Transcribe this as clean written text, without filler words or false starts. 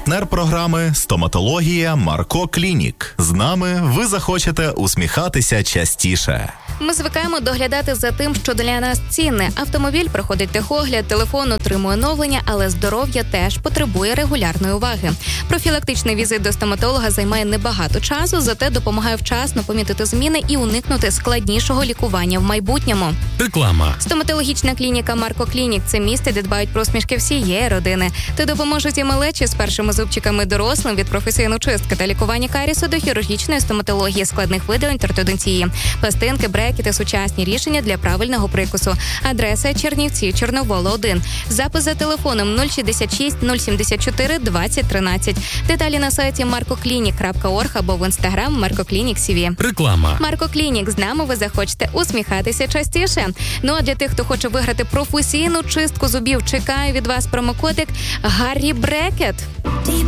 Партнер програми «Стоматологія Марко Клінік». З нами ви захочете усміхатися частіше. Ми звикаємо доглядати за тим, що для нас цінне. Автомобіль проходить техогляд, телефон отримує оновлення, але здоров'я теж потребує регулярної уваги. Профілактичний візит до стоматолога займає небагато часу, зате допомагає вчасно помітити зміни і уникнути складнішого лікування в майбутньому. Реклама. Стоматологічна клініка Марко Клінік – це місце, де дбають про усмішки всієї родини. Тут допоможуть і малечі з першими зубчиками дорослим від професійної чистки та лікування карісу до хірургічної стоматології, складних видалень та ортодонтії. Пластинки, брекети, сучасні рішення для правильного прикусу. Адреса Чернівці, Чорновола, 1. Запис за телефоном 066 074 2013. Деталі на сайті markoclinic.org або в інстаграм markoclinic.cv. Реклама. Марко Клінік. З нами ви захочете усміхатися частіше. Ну а для тих, хто хоче виграти професійну чистку зубів, чекаю від вас промокодик Гаррі Брекет.